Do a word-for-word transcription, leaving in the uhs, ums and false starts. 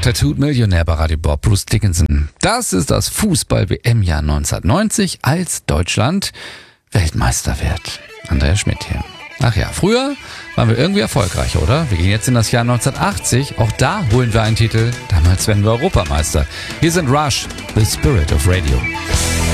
Tattooed Millionär bei Radio Bob, Bruce Dickinson. Das ist das Fußball-W M-Jahr neunzehnhundertneunzig, als Deutschland Weltmeister wird. Andrea Schmidt hier. Ach ja, früher waren wir irgendwie erfolgreich, oder? Wir gehen jetzt in das Jahr neunzehnhundertachtzig. Auch da holen wir einen Titel. Damals werden wir Europameister. Hier sind Rush, The Spirit of Radio.